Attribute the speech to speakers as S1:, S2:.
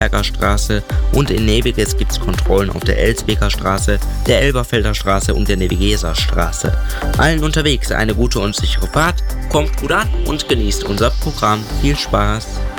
S1: Berger Straße und in Neviges gibt es Kontrollen auf der Elsbeker Straße, der Elberfelder Straße und der Nevigeser Straße. Allen unterwegs eine gute und sichere Fahrt, kommt gut an und genießt unser Programm. Viel Spaß!